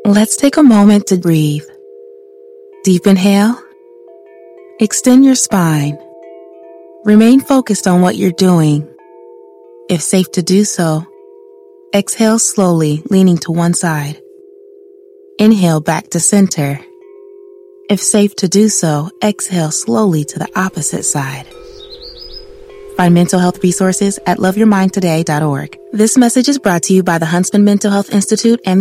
Let's take a moment to breathe. Deep inhale. Extend your spine. Remain focused on what you're doing. If safe to do so, exhale slowly, leaning to one side. Inhale back to center. If safe to do so, exhale slowly to the opposite side. Find mental health resources at loveyourmindtoday.org. This message is brought to you by the Huntsman Mental Health Institute and